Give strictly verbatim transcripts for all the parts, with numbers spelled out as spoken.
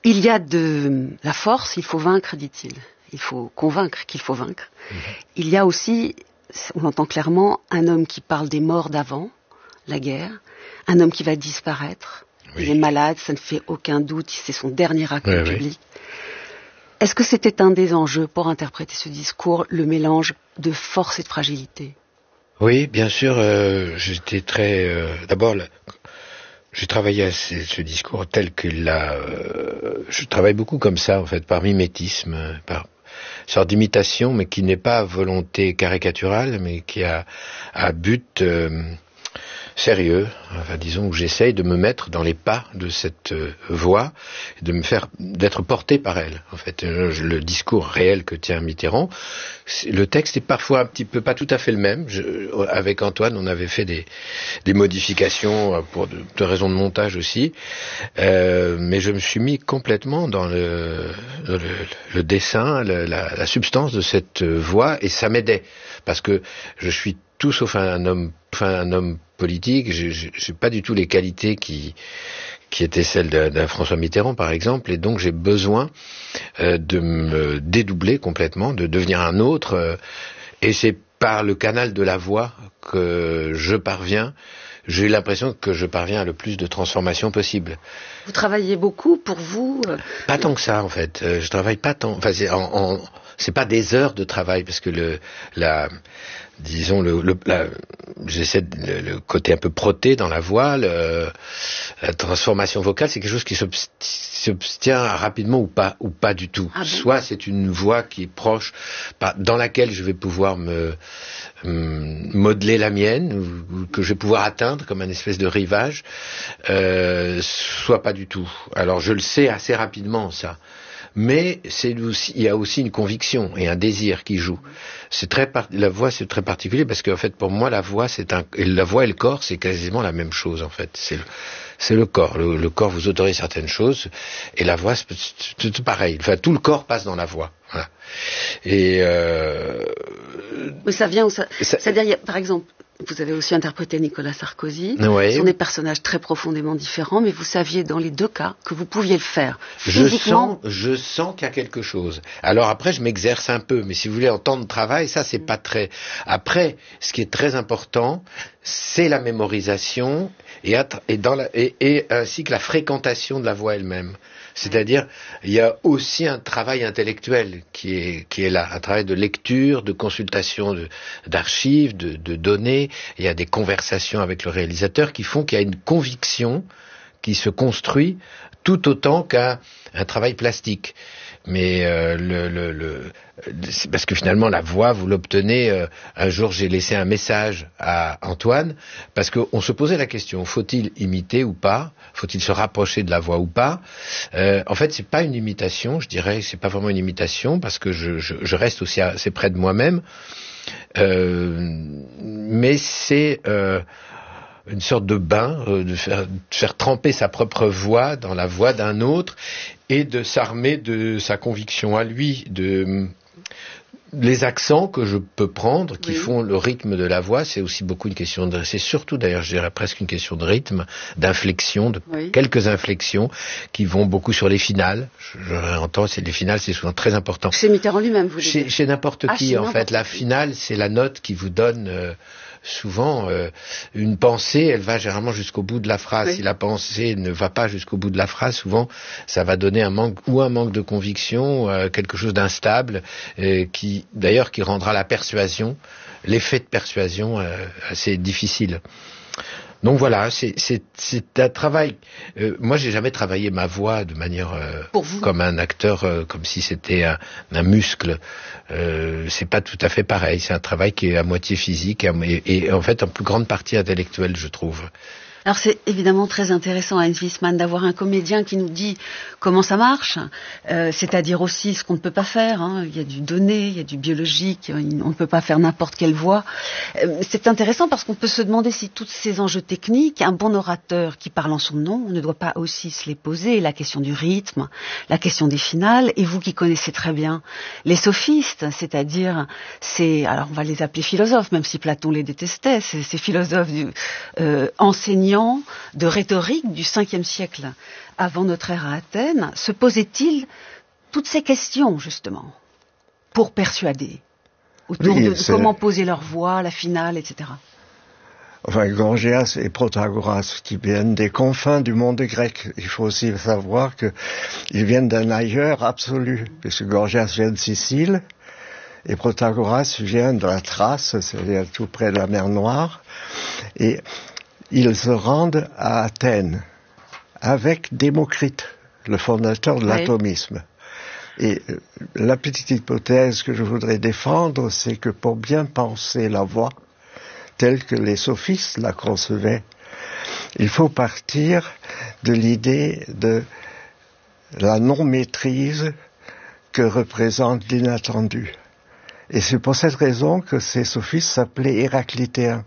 Il y a de la force, il faut vaincre, dit-il. Il faut convaincre qu'il faut vaincre. Mmh. Il y a aussi, on entend clairement, un homme qui parle des morts d'avant la guerre, un homme qui va disparaître. Oui. Il est malade, ça ne fait aucun doute, c'est son dernier acte oui, public. Oui. Est-ce que c'était un des enjeux pour interpréter ce discours, le mélange de force et de fragilité ? Oui, bien sûr, euh, j'étais très... Euh, d'abord, la, j'ai travaillé à ce, ce discours tel qu'il l'a... Euh, je travaille beaucoup comme ça, en fait, par mimétisme, par sorte d'imitation, mais qui n'est pas à volonté caricaturale, mais qui a à but... Euh, sérieux, enfin disons que j'essaye de me mettre dans les pas de cette euh, voix, de me faire, d'être porté par elle. En fait, euh, le discours réel que tient Mitterrand, le texte est parfois un petit peu pas tout à fait le même. Je, avec Antoine, on avait fait des, des modifications pour de, de raisons de montage aussi, euh, mais je me suis mis complètement dans le, le, le dessin, le, la, la substance de cette voix, et ça m'aidait parce que je suis tout sauf un homme, enfin un homme politique. J'ai, j'ai pas du tout les qualités qui qui étaient celles d'un, d'un François Mitterrand, par exemple, et donc j'ai besoin euh, de me dédoubler complètement, de devenir un autre, euh, et c'est par le canal de la voix que je parviens. J'ai l'impression que je parviens à le plus de transformation possible. Vous travaillez beaucoup pour vous euh... Pas tant que ça, en fait. Euh, je travaille pas tant. Enfin, c'est, en, en, c'est pas des heures de travail, parce que le la disons le, le la, j'essaie de, le, le côté un peu proté dans la voix, le, la transformation vocale, c'est quelque chose qui s'obtient rapidement ou pas ou pas du tout. Ah bon? Soit c'est une voix qui est proche, dans laquelle je vais pouvoir me, me modeler la mienne, ou, ou que je vais pouvoir atteindre comme un espèce de rivage, euh, soit pas du tout. Alors je le sais assez rapidement, ça. Mais c'est aussi, il y a aussi une conviction et un désir qui joue. C'est très par, la voix, c'est très particulier parce qu'en fait, pour moi, la voix, c'est un, la voix et le corps, c'est quasiment la même chose en fait. C'est le, c'est le corps. Le, le corps vous autorise certaines choses et la voix, c'est, c'est, c'est pareil. Enfin, tout le corps passe dans la voix. Voilà. Et euh, mais ça vient où ça, ça c'est-à-dire, il y a, par exemple. Vous avez aussi interprété Nicolas Sarkozy. Oui. Ce sont des personnages très profondément différents, mais vous saviez dans les deux cas que vous pouviez le faire. Je sens, je sens qu'il y a quelque chose. Alors après, je m'exerce un peu, mais si vous voulez, en temps de travail, ça, c'est pas très... Après, ce qui est très important, c'est la mémorisation et, et, dans la, et, et ainsi que la fréquentation de la voix elle-même. C'est-à-dire, il y a aussi un travail intellectuel qui est, qui est là, un travail de lecture, de consultation de, d'archives, de, de données. Il y a des conversations avec le réalisateur qui font qu'il y a une conviction qui se construit tout autant qu'un un travail plastique. Mais euh, le, le, le, c'est parce que finalement la voix, vous l'obtenez. Euh, un jour, j'ai laissé un message à Antoine parce qu'on se posait la question faut-il imiter ou pas? Faut-il se rapprocher de la voix ou pas? euh, En fait, c'est pas une imitation. Je dirais, c'est pas vraiment une imitation parce que je, je, je reste aussi assez près de moi-même. Euh, mais c'est euh, une sorte de bain, euh, de, faire, de faire tremper sa propre voix dans la voix d'un autre et de s'armer de sa conviction à lui, de les accents que je peux prendre qui oui. font le rythme de la voix. C'est aussi beaucoup une question de, c'est surtout d'ailleurs je dirais presque une question de rythme, d'inflexion, de oui. quelques inflexions qui vont beaucoup sur les finales. Je, je entends, c'est les finales, c'est souvent très important. Chez Mitterrand lui-même, vous chez, chez n'importe ah, qui chez en n'importe fait. Qui. La finale, c'est la note qui vous donne euh, souvent euh, une pensée, elle va généralement jusqu'au bout de la phrase. Oui. Si la pensée ne va pas jusqu'au bout de la phrase, souvent ça va donner un manque ou un manque de conviction, euh, quelque chose d'instable, euh, qui d'ailleurs qui rendra la persuasion, l'effet de persuasion euh, assez difficile. Donc voilà, c'est, c'est, c'est un travail. Euh, moi, j'ai jamais travaillé ma voix de manière euh, comme un acteur, euh, comme si c'était un, un muscle. Euh, c'est pas tout à fait pareil. C'est un travail qui est à moitié physique et, et en fait en plus grande partie intellectuelle, je trouve. Alors c'est évidemment très intéressant, Heinz Wiesmann, d'avoir un comédien qui nous dit comment ça marche, euh, c'est-à-dire aussi ce qu'on ne peut pas faire. Hein. Il y a du donné, il y a du biologique, on ne peut pas faire n'importe quelle voix. Euh, c'est intéressant parce qu'on peut se demander si tous ces enjeux techniques, un bon orateur qui parle en son nom, ne doit pas aussi se les poser, la question du rythme, la question des finales, et vous qui connaissez très bien les sophistes, c'est-à-dire ces, alors on va les appeler philosophes, même si Platon les détestait, ces, ces philosophes du, euh, enseignants d'enseignants, de rhétorique du cinquième siècle avant notre ère à Athènes se posaient-ils toutes ces questions, justement, pour persuader, autour oui, de, de comment poser leur voix, la finale, et cetera. Enfin, Gorgias et Protagoras, qui viennent des confins du monde grec. Il faut aussi savoir qu'ils viennent d'un ailleurs absolu, puisque Gorgias vient de Sicile, et Protagoras vient de la Thrace, c'est-à-dire tout près de la mer Noire, et ils se rendent à Athènes, avec Démocrite, le fondateur de oui. l'atomisme. Et la petite hypothèse que je voudrais défendre, c'est que pour bien penser la voix, telle que les sophistes la concevaient, il faut partir de l'idée de la non-maîtrise que représente l'inattendu. Et c'est pour cette raison que ces sophistes s'appelaient héraclitéens.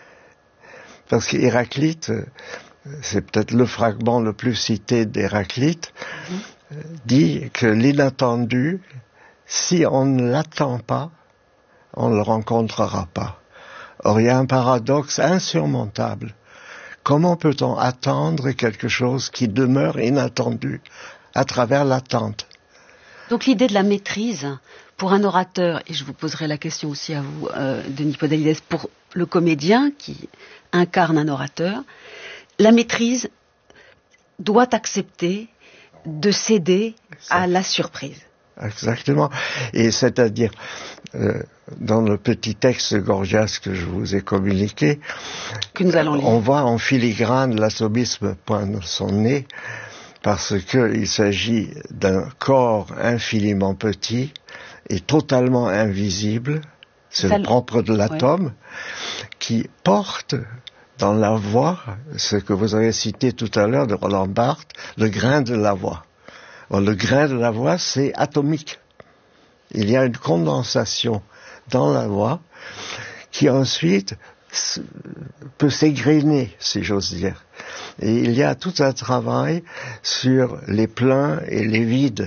Parce qu'Héraclite, c'est peut-être le fragment le plus cité d'Héraclite, mmh. dit que l'inattendu, si on ne l'attend pas, on ne le rencontrera pas. Or, il y a un paradoxe insurmontable. Comment peut-on attendre quelque chose qui demeure inattendu à travers l'attente? Donc l'idée de la maîtrise, pour un orateur, et je vous poserai la question aussi à vous, euh, Denis Podalides, pour le comédien qui incarne un orateur, la maîtrise doit accepter de céder à la surprise. Exactement. Et c'est-à-dire, euh, dans le petit texte de Gorgias que je vous ai communiqué, que nous allons lire. On voit en filigrane l'atomisme poindre son nez, parce qu'il s'agit d'un corps infiniment petit et totalement invisible, c'est Ça, le propre de l'atome, ouais. qui porte dans la voix, ce que vous avez cité tout à l'heure de Roland Barthes, le grain de la voix. Le grain de la voix, c'est atomique. Il y a une condensation dans la voix qui ensuite peut s'égrainer, si j'ose dire. Et il y a tout un travail sur les pleins et les vides,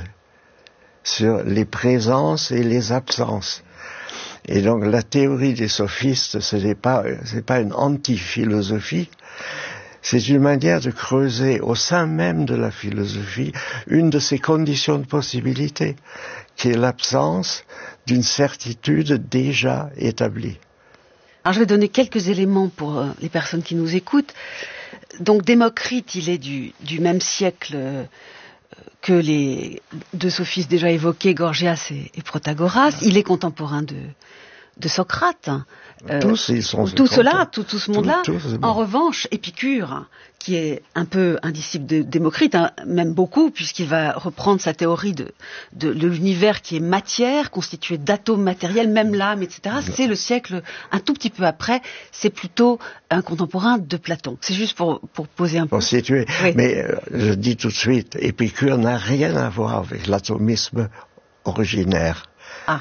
sur les présences et les absences. Et donc la théorie des sophistes, ce n'est pas, c'est pas une anti-philosophie, c'est une manière de creuser au sein même de la philosophie une de ces conditions de possibilité, qui est l'absence d'une certitude déjà établie. Alors je vais donner quelques éléments pour euh, les personnes qui nous écoutent. Donc Démocrite, il est du, du même siècle euh, que les deux sophistes déjà évoqués, Gorgias et, et Protagoras. Il est contemporain de, de Socrate. Euh, tous, ils sont tout cela, tout, tout ce monde-là. Tout, tout, en revanche, Épicure, qui est un peu un disciple de Démocrite, hein, même beaucoup, puisqu'il va reprendre sa théorie de, de, de l'univers qui est matière, constitué d'atomes matériels, même l'âme, et cetera. C'est le siècle un tout petit peu après. C'est plutôt un contemporain de Platon. C'est juste pour, pour poser un peu. Pour situer. Oui. Mais euh, je dis tout de suite, Épicure n'a rien à voir avec l'atomisme originaire. Ah.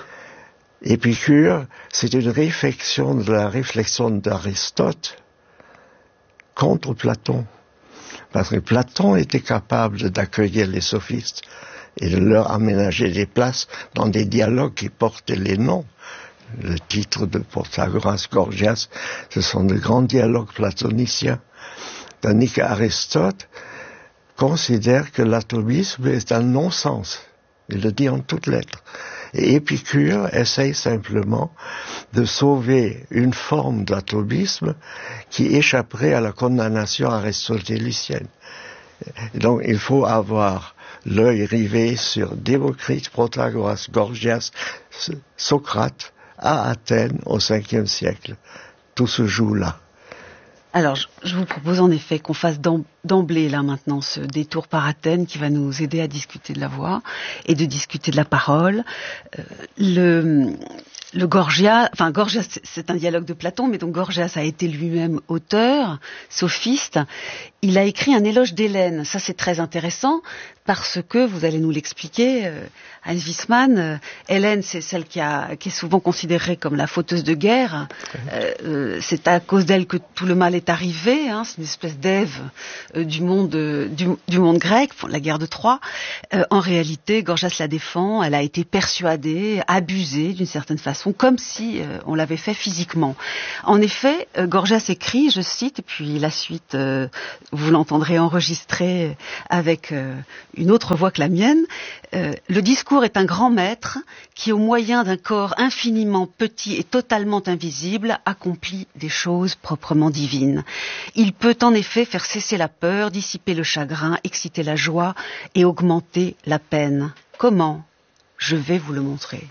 Épicure, c'est une réflexion de la réflexion d'Aristote contre Platon. Parce que Platon était capable d'accueillir les sophistes et de leur aménager des places dans des dialogues qui portaient les noms. Le titre de Protagoras, Gorgias, ce sont de grands dialogues platoniciens. Tandis qu'Aristote considère que l'atomisme est un non-sens. Il le dit en toutes lettres. Et Épicure essaye simplement de sauver une forme d'atomisme qui échapperait à la condamnation aristotélicienne. Donc il faut avoir l'œil rivé sur Démocrite, Protagoras, Gorgias, Socrate, à Athènes au cinquième siècle. Tout se joue là. Alors, je vous propose en effet qu'on fasse d'emblée, là maintenant, ce détour par Athènes qui va nous aider à discuter de la voix et de discuter de la parole. Euh, le, le Gorgias, enfin Gorgias, c'est un dialogue de Platon, mais donc Gorgias a été lui-même auteur, sophiste. Il a écrit un éloge d'Hélène. Ça, c'est très intéressant parce que, vous allez nous l'expliquer, euh, Heinz Wiesmann, euh, Hélène, c'est celle qui, a, qui est souvent considérée comme la fauteuse de guerre. Euh, euh, c'est à cause d'elle que tout le mal est arrivé. Hein, c'est une espèce d'Ève euh, du monde euh, du, du monde grec, la guerre de Troie. Euh, en réalité, Gorgias la défend. Elle a été persuadée, abusée d'une certaine façon chanson comme si euh, on l'avait fait physiquement. En effet, euh, Gorgias écrit, je cite, et puis la suite, euh, vous l'entendrez enregistrée avec euh, une autre voix que la mienne, euh, le discours est un grand maître qui, au moyen d'un corps infiniment petit et totalement invisible, accomplit des choses proprement divines. Il peut en effet faire cesser la peur, dissiper le chagrin, exciter la joie et augmenter la peine. Comment ? Je vais vous le montrer.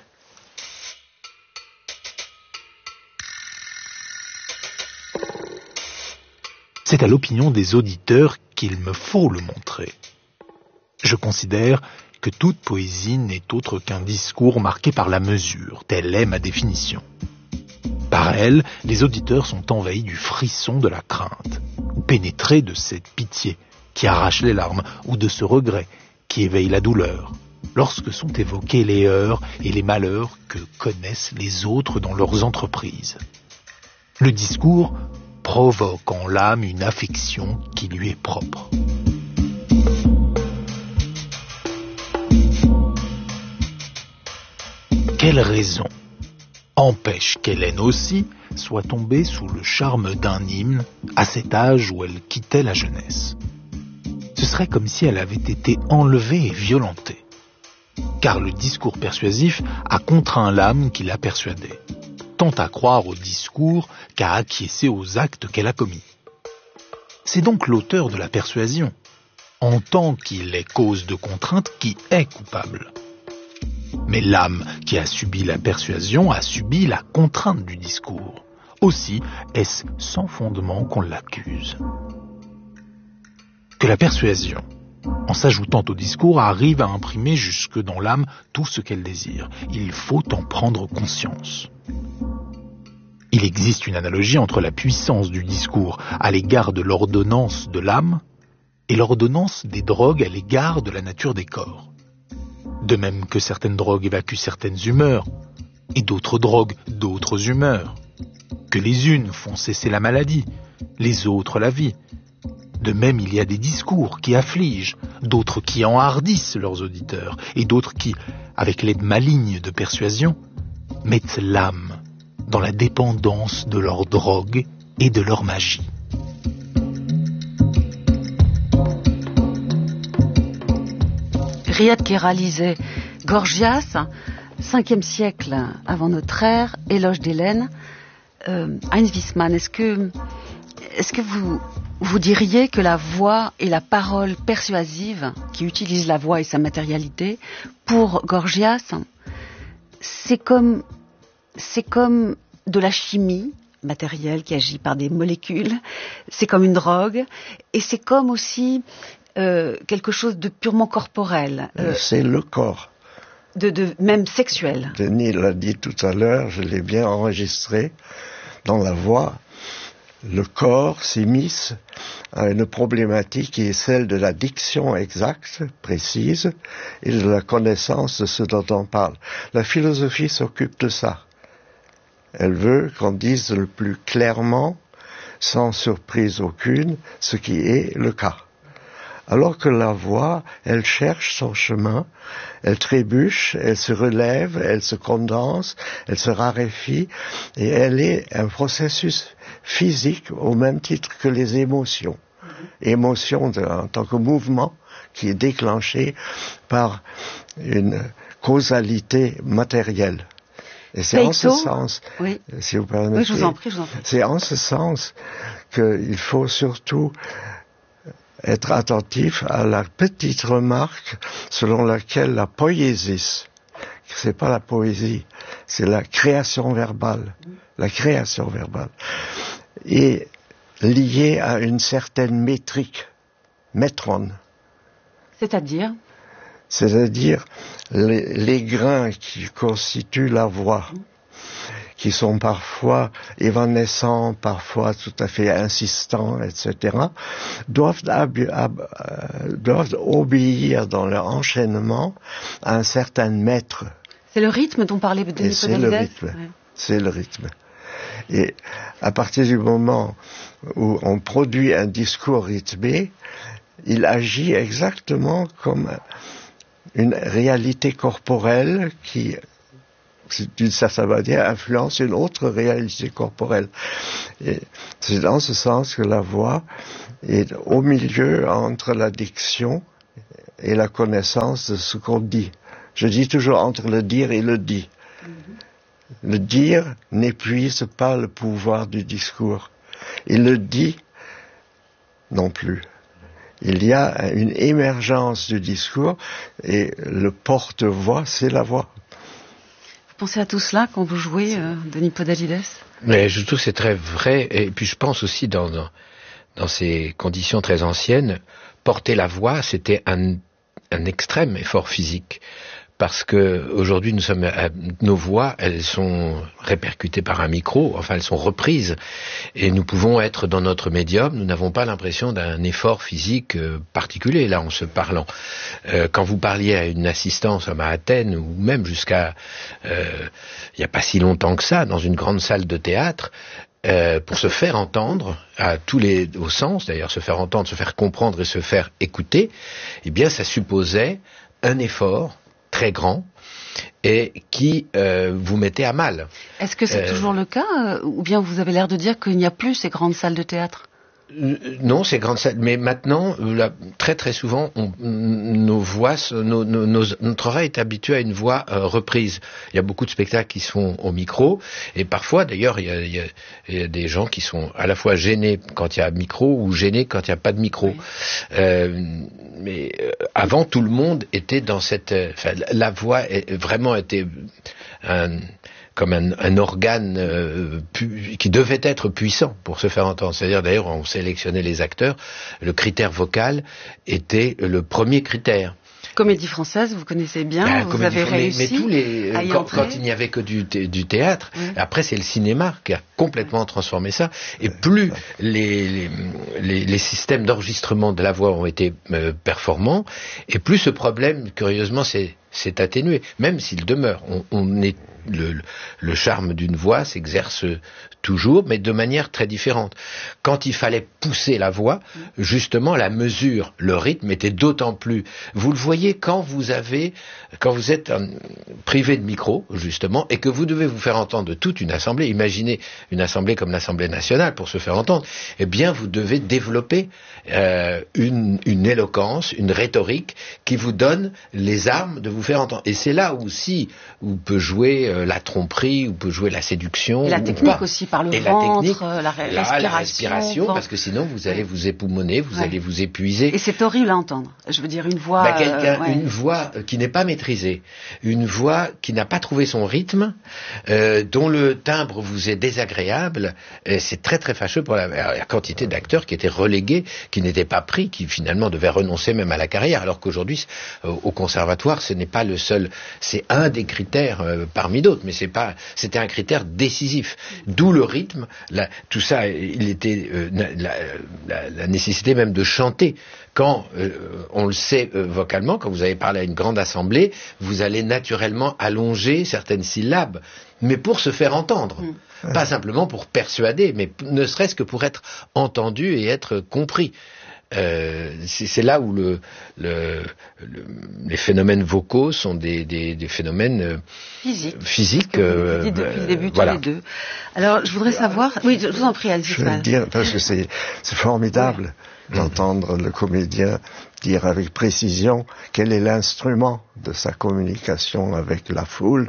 C'est à l'opinion des auditeurs qu'il me faut le montrer. Je considère que toute poésie n'est autre qu'un discours marqué par la mesure, telle est ma définition. Par elle, les auditeurs sont envahis du frisson de la crainte, ou pénétrés de cette pitié qui arrache les larmes, ou de ce regret qui éveille la douleur, lorsque sont évoqués les heurts et les malheurs que connaissent les autres dans leurs entreprises. Le discours provoque en l'âme une affection qui lui est propre. Quelle raison empêche qu'Hélène aussi soit tombée sous le charme d'un hymne à cet âge où elle quittait la jeunesse? Ce serait comme si elle avait été enlevée et violentée, car le discours persuasif a contraint l'âme qui l'a persuadée, tant à croire au discours qu'à acquiescer aux actes qu'elle a commis. C'est donc l'auteur de la persuasion, en tant qu'il est cause de contrainte, qui est coupable. Mais l'âme qui a subi la persuasion a subi la contrainte du discours. Aussi est-ce sans fondement qu'on l'accuse. Que la persuasion, en s'ajoutant au discours, arrive à imprimer jusque dans l'âme tout ce qu'elle désire. Il faut en prendre conscience. Il existe une analogie entre la puissance du discours à l'égard de l'ordonnance de l'âme et l'ordonnance des drogues à l'égard de la nature des corps. De même que certaines drogues évacuent certaines humeurs, et d'autres drogues d'autres humeurs. Que les unes font cesser la maladie, les autres la vie. De même, il y a des discours qui affligent, d'autres qui enhardissent leurs auditeurs, et d'autres qui, avec l'aide maligne de persuasion, mettent l'âme dans la dépendance de leur drogue et de leur magie. Riyad Kera lisait Gorgias, cinquième siècle avant notre ère, Éloge d'Hélène. Euh, Heinz Wiesmann, est-ce que, est-ce que vous, vous diriez que la voix et la parole persuasive, qui utilise la voix et sa matérialité, pour Gorgias, c'est comme, c'est comme de la chimie matérielle qui agit par des molécules, c'est comme une drogue, et c'est comme aussi Euh, quelque chose de purement corporel. Euh, c'est le corps. De, de, même sexuel. Denis l'a dit tout à l'heure, je l'ai bien enregistré. Dans la voix, le corps s'immisce à une problématique qui est celle de la diction exacte, précise, et de la connaissance de ce dont on parle. La philosophie s'occupe de ça. Elle veut qu'on dise le plus clairement, sans surprise aucune, ce qui est le cas. Alors que la voix, elle cherche son chemin, elle trébuche, elle se relève, elle se condense, elle se raréfie, et elle est un processus physique au même titre que les émotions. Émotion de, en tant que mouvement qui est déclenché par une causalité matérielle. Et c'est Plato, en ce sens, oui. si vous permettez, oui, je vous en prie, je vous en prie. C'est en ce sens qu'il faut surtout être attentif à la petite remarque selon laquelle la poiesis, c'est pas la poésie, c'est la création verbale, la création verbale, est liée à une certaine métrique, métron. C'est-à-dire C'est-à-dire les, les grains qui constituent la voix, qui sont parfois évanescents, parfois tout à fait insistants, et cetera, doivent, ab- ab- euh, doivent obéir dans leur enchaînement à un certain maître. C'est le rythme dont parlait Denis Podalides. C'est le rythme. Ouais. C'est le rythme. Et à partir du moment où on produit un discours rythmé, il agit exactement comme une réalité corporelle qui d'une certaine manière, influence une autre réalité corporelle. Et c'est dans ce sens que la voix est au milieu entre la diction et la connaissance de ce qu'on dit. Je dis toujours entre le dire et le dit. Mm-hmm. Le dire n'épuise pas le pouvoir du discours. Et le dit non plus. Il y a une émergence du discours et le porte-voix, c'est la voix. Vous pensez à tout cela quand vous jouez, euh, Denis Podalides ? Mais je trouve que c'est très vrai, et puis je pense aussi dans, dans, dans ces conditions très anciennes, porter la voix, c'était un, un extrême effort physique. Parce que aujourd'hui, nous sommes, à, nos voix, elles sont répercutées par un micro, enfin elles sont reprises, et nous pouvons être dans notre médium. Nous n'avons pas l'impression d'un effort physique euh, particulier là en se parlant. Euh, quand vous parliez à une assistance comme à Athènes ou même jusqu'à euh, il n'y a pas si longtemps que ça, dans une grande salle de théâtre. Euh, pour se faire entendre à tous les au sens d'ailleurs, se faire entendre, se faire comprendre et se faire écouter, eh bien ça supposait un effort très grand et qui euh, vous mettait à mal. Est-ce que c'est euh, toujours le cas, ou bien vous avez l'air de dire qu'il n'y a plus ces grandes salles de théâtre ? Non, ces grandes salles, mais maintenant, là, très très souvent, on, nos voix, nos, nos, nos, notre oreille est habituée à une voix euh, reprise. Il y a beaucoup de spectacles qui se font au micro, et parfois, d'ailleurs, il y, a, il, y a, il y a des gens qui sont à la fois gênés quand il y a micro ou gênés quand il n'y a pas de micro. Oui. Euh, mais euh, avant, tout le monde était dans cette... Enfin, la voix est, vraiment était un... comme un, un organe euh, pu, qui devait être puissant pour se faire entendre. C'est-à-dire, d'ailleurs, on sélectionnait les acteurs, le critère vocal était le premier critère. Comédie française, vous connaissez bien, ah, vous avez mais, réussi mais tous les, à y quand, entrer. Quand il n'y avait que du, du théâtre, oui. Après c'est le cinéma qui a complètement transformé ça. Et plus les, les, les, les systèmes d'enregistrement de la voix ont été euh, performants, et plus ce problème, curieusement, s'est, s'est atténué. Même s'il demeure, on, on est Le, le charme d'une voix s'exerce toujours, mais de manière très différente. Quand il fallait pousser la voix, justement, la mesure, le rythme était d'autant plus... Vous le voyez quand vous avez, quand vous êtes euh, privé de micro, justement, et que vous devez vous faire entendre de toute une assemblée. Imaginez une assemblée comme l'Assemblée nationale pour se faire entendre. Eh bien, vous devez développer euh, une, une éloquence, une rhétorique qui vous donne les armes de vous faire entendre. Et c'est là aussi où peut jouer la tromperie, ou peut jouer la séduction. Et la ou technique pas. aussi, par le et ventre, la, technique, la, la respiration. La respiration, parce que sinon vous allez vous époumoner, vous ouais. allez vous épuiser. Et c'est horrible à entendre. Je veux dire, une voix... Bah, quelqu'un, euh, ouais. Une voix qui n'est pas maîtrisée, une voix qui n'a pas trouvé son rythme, euh, dont le timbre vous est désagréable, et c'est très très fâcheux pour la, la quantité d'acteurs qui étaient relégués, qui n'étaient pas pris, qui finalement devaient renoncer même à la carrière, alors qu'aujourd'hui, au conservatoire, ce n'est pas le seul, c'est un des critères euh, parmi d'autres, mais c'est pas, c'était un critère décisif. D'où le rythme, la, tout ça, il était euh, la, la, la nécessité même de chanter. Quand euh, on le sait euh, vocalement, quand vous avez parlé à une grande assemblée, vous allez naturellement allonger certaines syllabes, mais pour se faire entendre. Mmh. Pas simplement pour persuader, mais ne serait-ce que pour être entendu et être compris. Euh, c'est, c'est là où le, le, le, les phénomènes vocaux sont des, des, des phénomènes euh, Physique. physiques. Euh, vous dites depuis le début, voilà. Tous les deux. Alors, je voudrais savoir... Oui, je vous en prie, Alice. Je veux dire, parce que c'est, c'est formidable oui. d'entendre le comédien dire avec précision quel est l'instrument de sa communication avec la foule.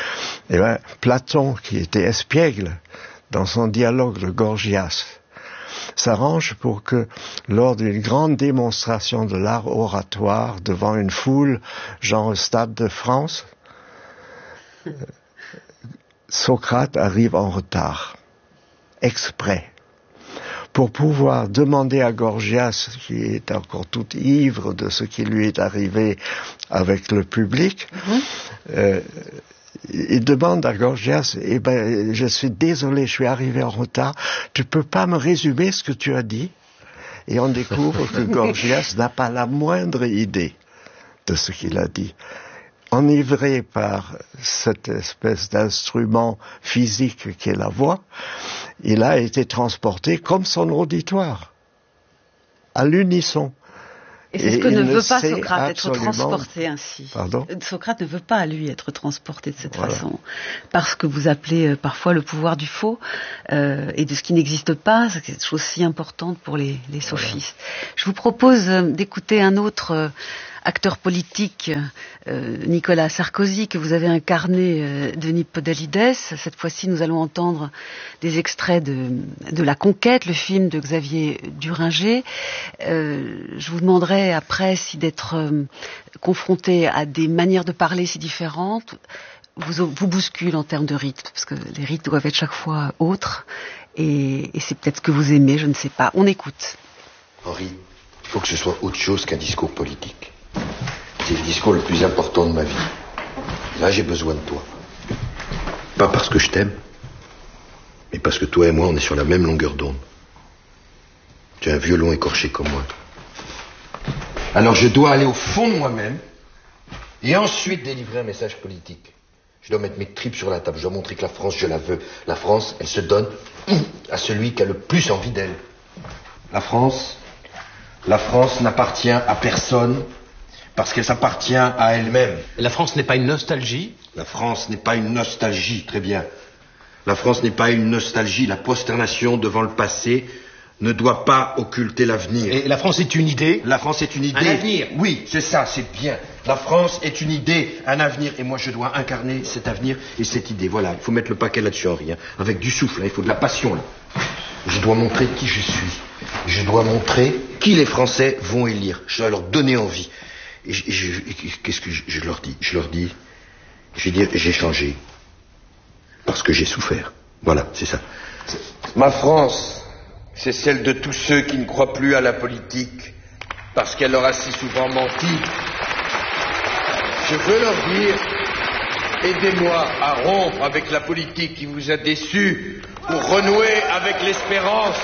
Eh bien, Platon, qui était espiègle dans son dialogue de Gorgias, s'arrange pour que, lors d'une grande démonstration de l'art oratoire devant une foule, genre au Stade de France, Socrate arrive en retard, exprès, pour pouvoir demander à Gorgias, qui est encore tout ivre de ce qui lui est arrivé avec le public, mm-hmm. euh, il demande à Gorgias, eh ben, je suis désolé, je suis arrivé en retard, tu peux pas me résumer ce que tu as dit? Et on découvre que Gorgias n'a pas la moindre idée de ce qu'il a dit. Enivré par cette espèce d'instrument physique qu'est la voix, il a été transporté comme son auditoire, à l'unisson. Et c'est ce que Et ne il veut ne pas sait Socrate, être absolument- transporté ainsi. Pardon ? Socrate ne veut pas, lui, être transporté de cette Voilà. façon. Parce que vous appelez euh, parfois le pouvoir du faux euh, et de ce qui n'existe pas, c'est quelque chose si importante pour les, les sophistes. Voilà. Je vous propose euh, d'écouter un autre euh, acteur politique, euh, Nicolas Sarkozy, que vous avez incarné, euh, Denis Podalides. Cette fois-ci, nous allons entendre des extraits de, de La Conquête, le film de Xavier Duringer. Euh, je vous demanderai après si d'être euh, confronté à des manières de parler si différentes vous, vous bouscule en termes de rythme, parce que les rythmes doivent être chaque fois autres, et, et c'est peut-être ce que vous aimez, je ne sais pas. On écoute. Henri, il faut que ce soit autre chose qu'un discours politique. C'est le discours le plus important de ma vie. Là, j'ai besoin de toi. Pas parce que je t'aime, mais parce que toi et moi, on est sur la même longueur d'onde. Tu as un violon écorché comme moi. Alors je dois aller au fond de moi-même et ensuite délivrer un message politique. Je dois mettre mes tripes sur la table. Je dois montrer que la France, je la veux. La France, elle se donne à celui qui a le plus envie d'elle. La France, la France n'appartient à personne parce qu'elle s'appartient à elle-même. La France n'est pas une nostalgie ? La France n'est pas une nostalgie, très bien. La France n'est pas une nostalgie. La prosternation devant le passé ne doit pas occulter l'avenir. Et la France est une idée ? La France est une idée. Un avenir ? Oui, c'est ça, c'est bien. La France est une idée, un avenir. Et moi, je dois incarner cet avenir et cette idée. Voilà, il faut mettre le paquet là-dessus, Henri. Hein. Avec du souffle, hein. Il faut de la passion, là. Je dois montrer qui je suis. Je dois montrer qui les Français vont élire. Je dois leur donner envie. Et, je, et, je, et qu'est-ce que je, je leur dis ? Je leur dis, je dis, j'ai changé. Parce que j'ai souffert. Voilà, c'est ça. Ma France, c'est celle de tous ceux qui ne croient plus à la politique, parce qu'elle leur a si souvent menti. Je veux leur dire, aidez-moi à rompre avec la politique qui vous a déçus, pour renouer avec l'espérance.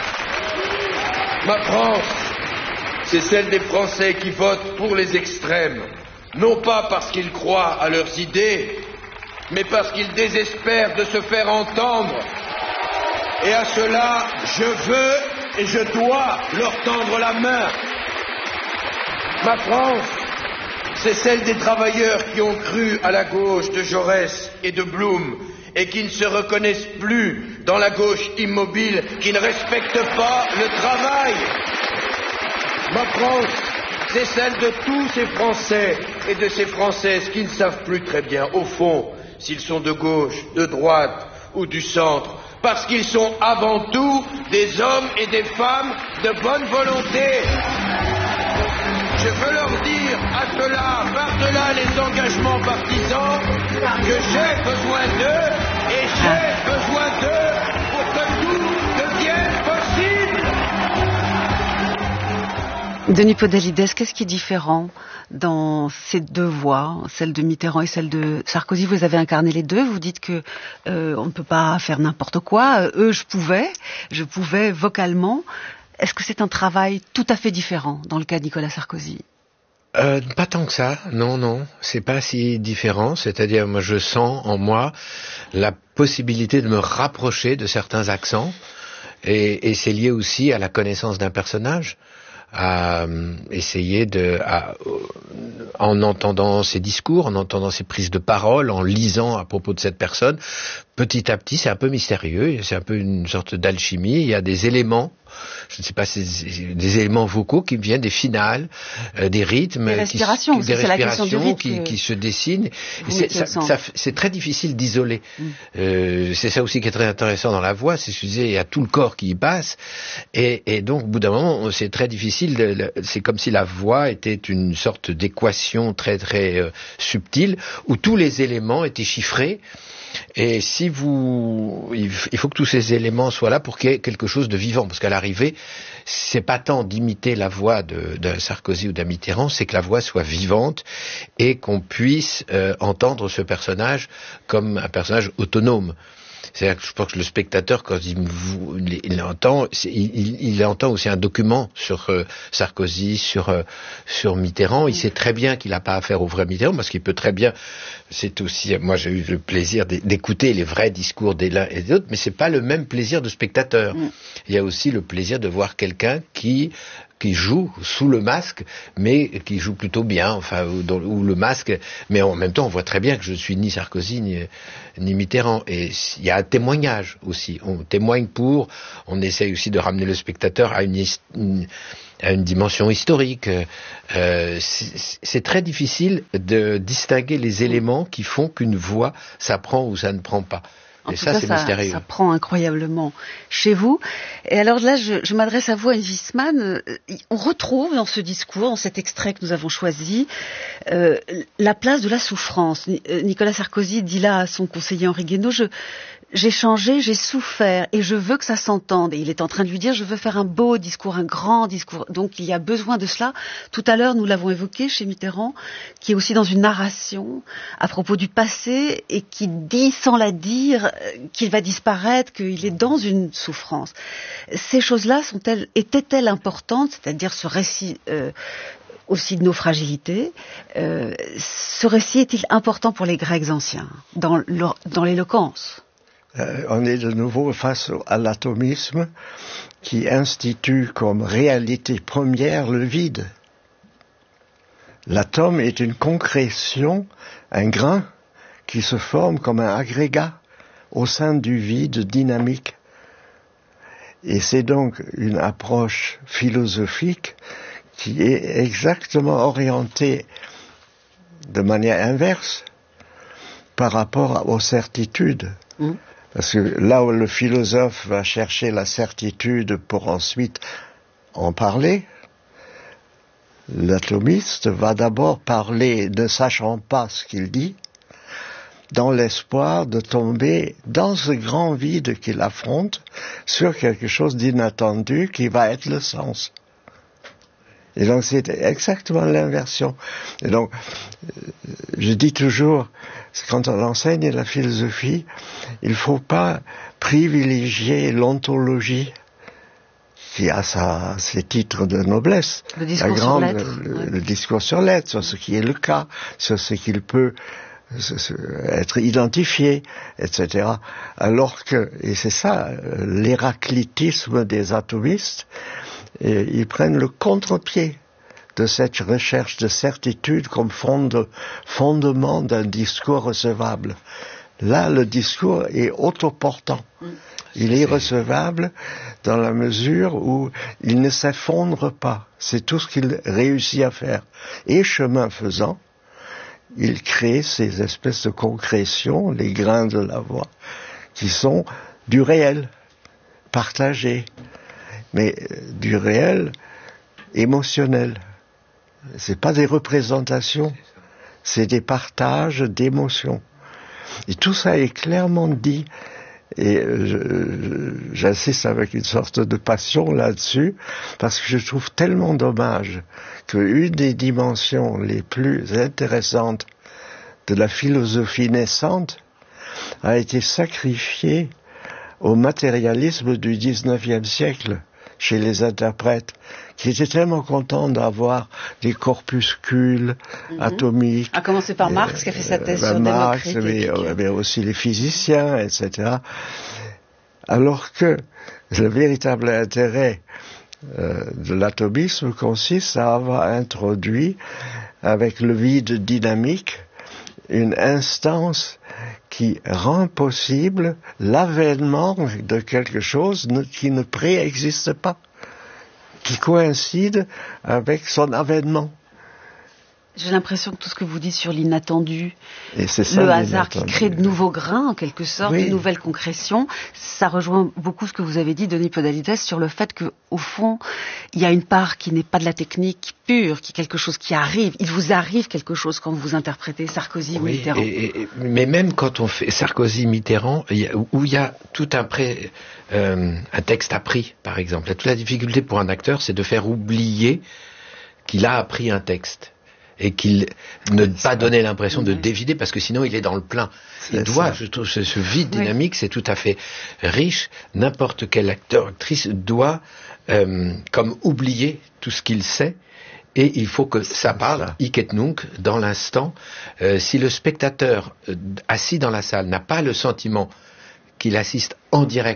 Ma France, c'est celle des Français qui votent pour les extrêmes, non pas parce qu'ils croient à leurs idées, mais parce qu'ils désespèrent de se faire entendre. Et à cela, je veux et je dois leur tendre la main. Ma France, c'est celle des travailleurs qui ont cru à la gauche de Jaurès et de Blum et qui ne se reconnaissent plus dans la gauche immobile qui ne respecte pas le travail. Ma France, c'est celle de tous ces Français et de ces Françaises qui ne savent plus très bien, au fond, s'ils sont de gauche, de droite ou du centre, parce qu'ils sont avant tout des hommes et des femmes de bonne volonté. Je veux leur dire à cela, par-delà les engagements partisans, que j'ai besoin d'eux et j'ai besoin d'eux pour que tout devienne possible. Denis Podalides, qu'est-ce qui est différent dans ces deux voix, celle de Mitterrand et celle de Sarkozy? Vous avez incarné les deux, vous dites que euh, on ne peut pas faire n'importe quoi. Euh, eux, je pouvais, je pouvais vocalement. Est-ce que c'est un travail tout à fait différent dans le cas de Nicolas Sarkozy? Euh, pas tant que ça, non, non, c'est pas si différent, c'est-à-dire moi je sens en moi la possibilité de me rapprocher de certains accents et, et c'est lié aussi à la connaissance d'un personnage, à euh, essayer de, à, euh, en entendant ses discours, en entendant ses prises de parole, en lisant à propos de cette personne, petit à petit c'est un peu mystérieux, c'est un peu une sorte d'alchimie, il y a des éléments, je ne sais pas, c'est des éléments vocaux qui viennent des finales, euh, des rythmes, des respirations, qui, des c'est respirations la question du qui, rythme qui se dessinent. Et c'est, ça, ça, c'est très difficile d'isoler. Mm. Euh, c'est ça aussi qui est très intéressant dans la voix, c'est que il y a tout le corps qui y passe, et, et donc au bout d'un moment, c'est très difficile. De, c'est comme si la voix était une sorte d'équation très très euh, subtile où tous les éléments étaient chiffrés. Et si vous, il faut que tous ces éléments soient là pour qu'il y ait quelque chose de vivant, parce qu'à l'arrivée, c'est pas tant d'imiter la voix de, de Sarkozy ou d'un Mitterrand, c'est que la voix soit vivante et qu'on puisse euh, entendre ce personnage comme un personnage autonome. C'est-à-dire que je pense que le spectateur, quand il, il, il entend, il, il, il entend aussi un document sur euh, Sarkozy, sur euh, sur Mitterrand. Il sait très bien qu'il n'a pas affaire au vrai Mitterrand, parce qu'il peut très bien. C'est aussi, moi j'ai eu le plaisir d'écouter les vrais discours des l'un et des autres, mais c'est pas le même plaisir de spectateur. Mm. Il y a aussi le plaisir de voir quelqu'un qui qui joue sous le masque, mais qui joue plutôt bien, enfin, ou, dans, ou le masque, mais en même temps, on voit très bien que je suis ni Sarkozy ni, ni Mitterrand. Et il y a un témoignage aussi. On témoigne pour, on essaye aussi de ramener le spectateur à une, une, à une dimension historique. Euh, c'est, c'est très difficile de distinguer les éléments qui font qu'une voix, ça prend ou ça ne prend pas. En Et tout ça, cas, c'est ça, mystérieux. ça prend incroyablement chez vous. Et alors là, je, je m'adresse à vous, Anne Wiesmann. Euh, on retrouve dans ce discours, dans cet extrait que nous avons choisi, euh, la place de la souffrance. Nicolas Sarkozy dit là à son conseiller Henri Guénaud, je, j'ai changé, j'ai souffert et je veux que ça s'entende. Et il est en train de lui dire, je veux faire un beau discours, un grand discours. Donc il y a besoin de cela. Tout à l'heure, nous l'avons évoqué chez Mitterrand, qui est aussi dans une narration à propos du passé et qui dit sans la dire qu'il va disparaître, qu'il est dans une souffrance. Ces choses-là sont-elles, étaient-elles importantes, c'est-à-dire ce récit euh, aussi de nos fragilités, euh, ce récit est-il important pour les Grecs anciens, dans, dans l'éloquence ? Euh, on est de nouveau face à l'atomisme qui institue comme réalité première le vide. L'atome est une concrétion, un grain qui se forme comme un agrégat au sein du vide dynamique. Et c'est donc une approche philosophique qui est exactement orientée de manière inverse par rapport aux certitudes. Mmh. Parce que là où le philosophe va chercher la certitude pour ensuite en parler, l'atomiste va d'abord parler ne sachant pas ce qu'il dit, dans l'espoir de tomber dans ce grand vide qu'il affronte sur quelque chose d'inattendu qui va être le sens. Et donc c'est exactement l'inversion. Et donc, je dis toujours, quand on enseigne la philosophie, il ne faut pas privilégier l'ontologie, qui a sa, ses titres de noblesse. Le discours la grande, sur l'être. Le, ouais. le discours sur l'être, sur ce qui est le cas, sur ce qu'il peut être identifié, et cetera. Alors que, et c'est ça, l'héraclitisme des atomistes, et ils prennent le contre-pied de cette recherche de certitude comme fonde, fondement d'un discours recevable. Là, le discours est autoportant. Il est recevable dans la mesure où il ne s'effondre pas. C'est tout ce qu'il réussit à faire. Et chemin faisant, il crée ces espèces de concrétions, les grains de la voix, qui sont du réel, partagé, mais du réel émotionnel. C'est pas des représentations, c'est des partages d'émotions. Et tout ça est clairement dit. Et je, j'insiste avec une sorte de passion là-dessus, parce que je trouve tellement dommage qu'une des dimensions les plus intéressantes de la philosophie naissante a été sacrifiée au matérialisme du dix-neuvième siècle chez les interprètes, qui étaient tellement contents d'avoir des corpuscules mm-hmm. atomiques. À commencer par Marx, euh, qui a fait sa thèse euh, sur Marx, Démocrite. Mais, euh, mais aussi les physiciens, et cetera. Alors que le véritable intérêt euh, de l'atomisme consiste à avoir introduit, avec le vide dynamique, une instance qui rend possible l'avènement de quelque chose qui ne préexiste pas, qui coïncide avec son avènement. J'ai l'impression que tout ce que vous dites sur l'inattendu, et c'est ça, le hasard qui crée de nouveaux grains, en quelque sorte, oui. de nouvelles concrétions, ça rejoint beaucoup ce que vous avez dit, Denis Podalides, sur le fait qu'au fond, il y a une part qui n'est pas de la technique pure, qui est quelque chose qui arrive. Il vous arrive quelque chose quand vous interprétez Sarkozy ou oui, Mitterrand. Et, et, mais même quand on fait Sarkozy-Mitterrand, où il y a tout un, pré, euh, un texte appris, par exemple. Toute la difficulté pour un acteur, c'est de faire oublier qu'il a appris un texte. Et qu'il ne pas donner l'impression de dévider, parce que sinon il est dans le plein. Il doit, je trouve, ce, ce vide dynamique, oui. C'est tout à fait riche. N'importe quel acteur, actrice doit, euh, comme oublier tout ce qu'il sait, et il faut que ça parle, hic et nunc, dans l'instant. Euh, si le spectateur, euh, assis dans la salle, n'a pas le sentiment qu'il assiste en direct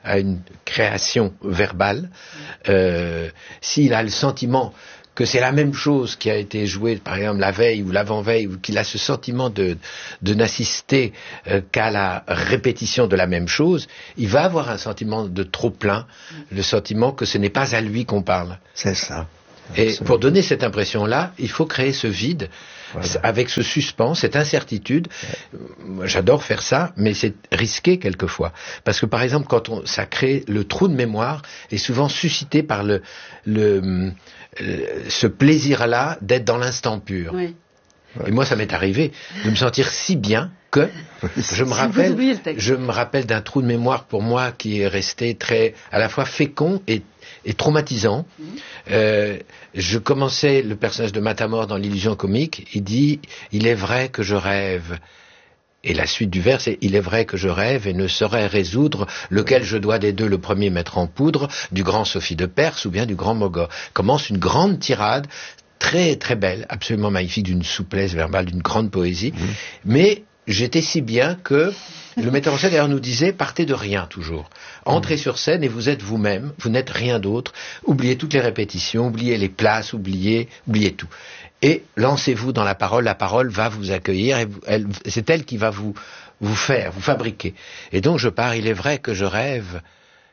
à une création verbale, euh, s'il a le sentiment que c'est la même chose qui a été jouée, par exemple, la veille ou l'avant-veille, ou qu'il a ce sentiment de, de n'assister euh, qu'à la répétition de la même chose, il va avoir un sentiment de trop-plein, le sentiment que ce n'est pas à lui qu'on parle. C'est ça. Et Absolument. pour donner cette impression-là, il faut créer ce vide, voilà. Avec ce suspens, cette incertitude. Ouais. J'adore faire ça, mais c'est risqué quelquefois. Parce que par exemple, quand on, ça crée le trou de mémoire, est souvent suscité par le, le, le ce plaisir-là d'être dans l'instant pur. Oui. Et moi, ça m'est arrivé de me sentir si bien que je me rappelle, je me rappelle d'un trou de mémoire pour moi qui est resté très, à la fois fécond et, et traumatisant. Mmh. Euh, je commençais le personnage de Matamor dans l'illusion comique. Il dit, il est vrai que je rêve. Et la suite du vers, c'est « Il est vrai que je rêve et ne saurais résoudre lequel je dois des deux le premier mettre en poudre, du grand Sophie de Perse ou bien du grand Mogor. » Commence une grande tirade, très très belle, absolument magnifique, d'une souplesse verbale, d'une grande poésie. Mmh. Mais j'étais si bien que le metteur en scène d'ailleurs nous disait « Partez de rien toujours. Entrez mmh. sur scène et vous êtes vous-même, vous n'êtes rien d'autre. Oubliez toutes les répétitions, oubliez les places, oubliez, oubliez tout. » Et lancez-vous dans la parole, la parole va vous accueillir, et vous, elle, c'est elle qui va vous, vous faire, vous fabriquer. Et donc je pars, il est vrai que je rêve.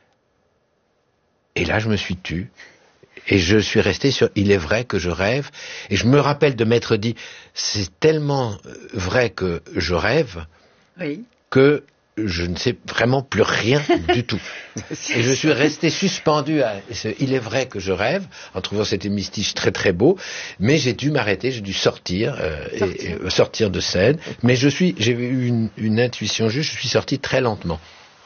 Et là je me suis tu, et je suis resté sur il est vrai que je rêve, et je me rappelle de m'être dit, c'est tellement vrai que je rêve, oui. que je ne sais vraiment plus rien du tout. Et je suis resté suspendu à ce « il est vrai que je rêve » en trouvant cet hémistiche très très beau, mais j'ai dû m'arrêter, j'ai dû sortir, euh, sortir. Et, et, sortir de scène. Mais je suis, j'ai eu une, une intuition juste, je suis sorti très lentement.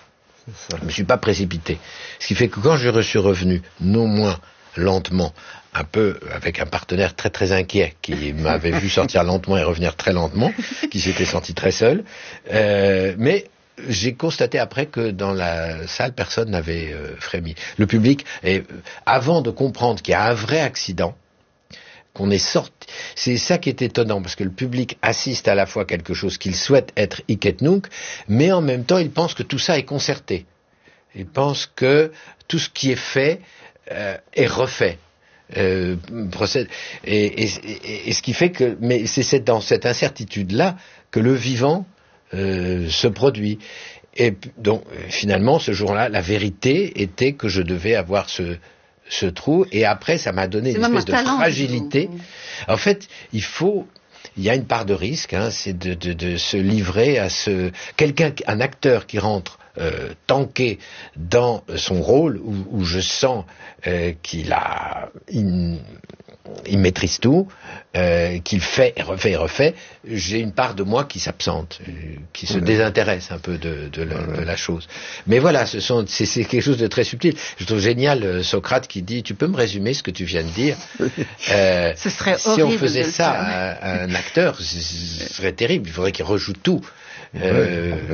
Je ne me suis pas précipité. Ce qui fait que quand je suis revenu, non moins lentement, un peu avec un partenaire très très inquiet qui m'avait vu sortir lentement et revenir très lentement, qui s'était senti très seul, euh, mais j'ai constaté après que dans la salle, personne n'avait euh, frémi. Le public, et, avant de comprendre qu'il y a un vrai accident, qu'on est sorti, c'est ça qui est étonnant, parce que le public assiste à la fois à quelque chose qu'il souhaite être hic et nunc, mais en même temps, il pense que tout ça est concerté. Il pense que tout ce qui est fait euh, est refait. Euh, procède, et, et, et, et ce qui fait que, mais c'est cette, dans cette incertitude-là que le vivant Euh, se produit. Et donc, finalement, ce jour-là, la vérité était que je devais avoir ce, ce trou, et après, ça m'a donné une espèce de talent, fragilité. En fait, il faut, il y a une part de risque, hein, c'est de, de, de se livrer à ce, quelqu'un, un acteur qui rentre Euh, tanké dans son rôle où, où je sens euh, qu'il a il, il maîtrise tout, euh, qu'il fait et refait et refait, j'ai une part de moi qui s'absente, euh, qui se mmh. désintéresse un peu de, de, la, mmh. de la chose. Mais voilà, ce sont, c'est, c'est quelque chose de très subtil. Je trouve génial euh, Socrate qui dit, tu peux me résumer ce que tu viens de dire? euh, ce serait si on faisait de ça à, à un acteur, ce serait terrible, il faudrait qu'il rejoue tout. Euh,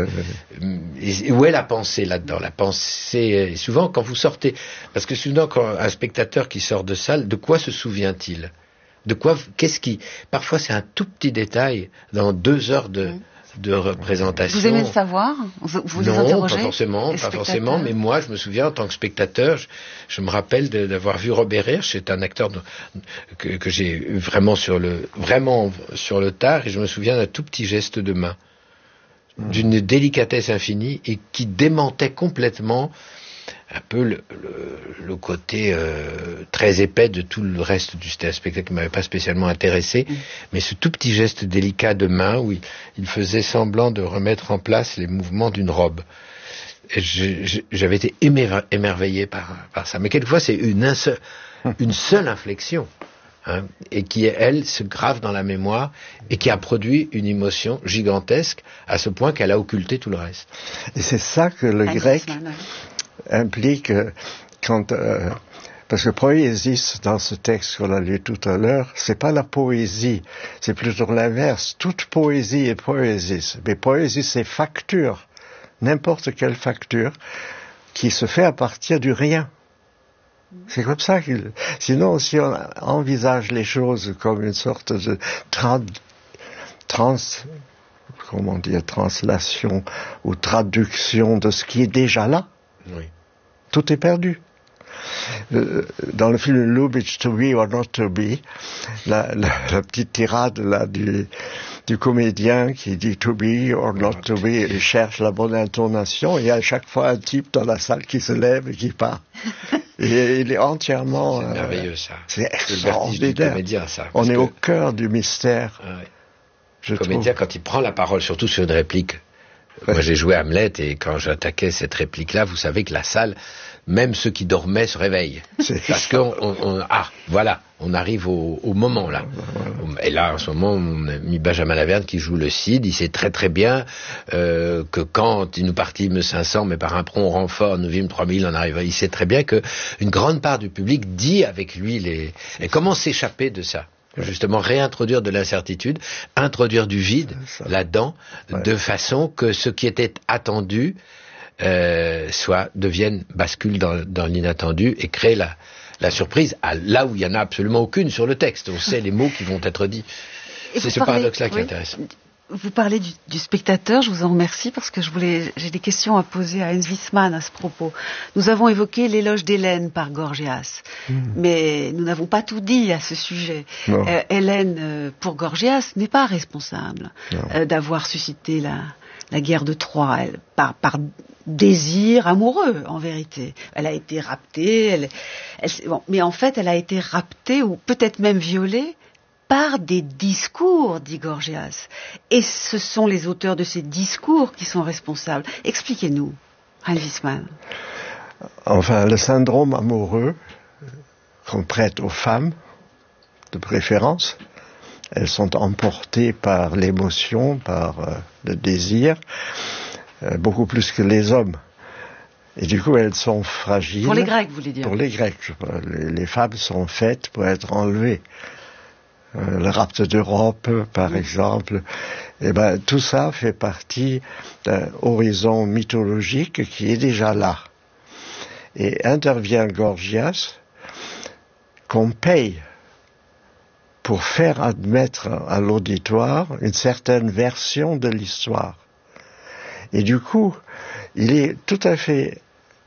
et où est la pensée là-dedans? La pensée, souvent quand vous sortez, parce que souvent quand un spectateur qui sort de salle, de quoi se souvient-il? De quoi, qu'est-ce qui, parfois c'est un tout petit détail dans deux heures de, de représentation. Vous aimez le savoir? Vous, vous non, les interrogez? pas forcément, pas forcément, mais moi je me souviens en tant que spectateur, je, je me rappelle de, d'avoir vu Robert Hirsch, c'est un acteur de, que, que j'ai eu vraiment sur le, vraiment sur le tard, et je me souviens d'un tout petit geste de main, d'une délicatesse infinie, et qui démentait complètement un peu le, le, le côté euh, très épais de tout le reste du spectacle qui ne m'avait pas spécialement intéressé, mmh. mais ce tout petit geste délicat de main où il, il faisait semblant de remettre en place les mouvements d'une robe. Et je, je, j'avais été émer, émerveillé par, par ça. Mais quelquefois c'est une, seul, une seule inflexion. Hein, et qui, elle, se grave dans la mémoire et qui a produit une émotion gigantesque à ce point qu'elle a occulté tout le reste. Et c'est ça que le grec implique quand... Euh, parce que poésis, dans ce texte qu'on a lu tout à l'heure, c'est pas la poésie, c'est plutôt l'inverse. Toute poésie est poésis. Mais poésie, c'est facture, n'importe quelle facture, qui se fait à partir du rien. C'est comme ça qu'il... Sinon, si on envisage les choses comme une sorte de tra... trans... comment dire, translation ou traduction de ce qui est déjà là, oui. Tout est perdu. Dans le film Lubitsch, To Be or Not To Be, la, la, la petite tirade là du, du comédien qui dit To Be or Not To Be, il cherche la bonne intonation, et il y a à chaque fois un type dans la salle qui se lève et qui part. Et il est entièrement... C'est merveilleux, ça. Euh, c'est extraordinaire. Comédien, ça. On est que... au cœur du mystère. Ah ouais. Le comédien, trouve. Quand il prend la parole, surtout sur une réplique... Ouais. Moi, j'ai joué Hamlet, et quand j'attaquais cette réplique-là, vous savez que la salle, même ceux qui dormaient se réveillent. C'est parce qu'on, on, on, ah, voilà, on arrive au, au moment, là. Voilà. Et là, en ce moment, on a mis Benjamin Laverne qui joue le Cid. Il sait très très bien euh, que quand nous partîmes cinq cents, mais par un prompt renfort, nous vîmes trois mille, on arrive. Il sait très bien que une grande part du public dit avec lui les... Et comment s'échapper de ça ? Justement, réintroduire de l'incertitude, introduire du vide là-dedans, ouais. De façon que ce qui était attendu euh, soit devienne bascule dans, dans l'inattendu et crée la, la surprise à, là où il y en a absolument aucune sur le texte. On sait les mots qui vont être dits. Et c'est ce parlez, paradoxe-là oui. qui est intéressant. Vous parlez du, du spectateur, je vous en remercie parce que je voulais, j'ai des questions à poser à Hans Wiesmann à ce propos. Nous avons évoqué l'éloge d'Hélène par Gorgias, mmh. mais nous n'avons pas tout dit à ce sujet. Euh, Hélène, euh, pour Gorgias, n'est pas responsable euh, d'avoir suscité la, la guerre de Troie elle, par, par désir amoureux, en vérité. Elle a été raptée, elle, elle, bon, mais en fait, elle a été raptée ou peut-être même violée par des discours, dit Gorgias. Et ce sont les auteurs de ces discours qui sont responsables. Expliquez-nous, Hans Wiesmann. Enfin, le syndrome amoureux qu'on prête aux femmes, de préférence, elles sont emportées par l'émotion, par euh, le désir, euh, beaucoup plus que les hommes. Et du coup, elles sont fragiles. Pour les Grecs, vous voulez dire ? Pour les Grecs. Les, les femmes sont faites pour être enlevées. Euh, le rapt d'Europe, par oui. exemple. Eh ben, tout ça fait partie d'un horizon mythologique qui est déjà là. Et intervient Gorgias, qu'on paye pour faire admettre à l'auditoire une certaine version de l'histoire. Et du coup, il est tout à fait